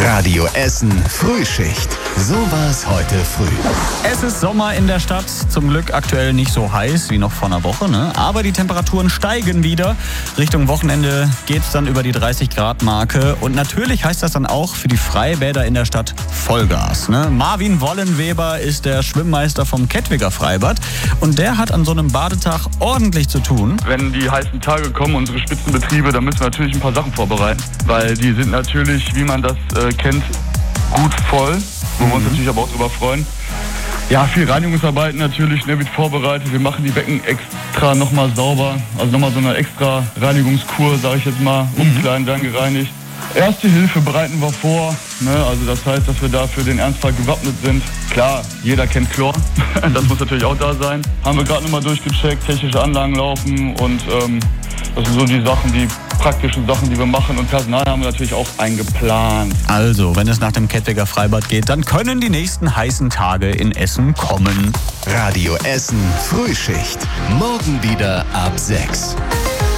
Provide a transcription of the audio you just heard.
Radio Essen Frühschicht. So war's heute früh. Es ist Sommer in der Stadt. Zum Glück aktuell nicht so heiß wie noch vor einer Woche, ne? Aber die Temperaturen steigen wieder. Richtung Wochenende geht's dann über die 30-Grad-Marke. Und natürlich heißt das dann auch für die Freibäder in der Stadt Vollgas, ne? Marvin Wollenweber ist der Schwimmmeister vom Kettwiger Freibad. Und der hat an so einem Badetag ordentlich zu tun. Wenn die heißen Tage kommen, unsere Spitzenbetriebe, dann müssen wir natürlich ein paar Sachen vorbereiten. Weil die sind natürlich, wie man das kennt, gut voll. Wo wir uns natürlich aber auch drüber freuen. Ja, viel Reinigungsarbeiten natürlich, ne, wird vorbereitet. Wir machen die Becken extra nochmal sauber. Also nochmal so eine extra Reinigungskur, sage ich jetzt mal. Umkleiden, dann gereinigt. Erste Hilfe bereiten wir vor. Ne, also das heißt, dass wir da für den Ernstfall gewappnet sind. Klar, jeder kennt Chlor. Das muss natürlich auch da sein. Haben wir gerade nochmal durchgecheckt, technische Anlagen laufen. Und das sind so die Sachen, die praktischen Sachen, die wir machen. Und Personal haben wir natürlich auch eingeplant. Also, wenn es nach dem Kettwiger Freibad geht, dann können die nächsten heißen Tage in Essen kommen. Radio Essen Frühschicht. Morgen wieder ab 6.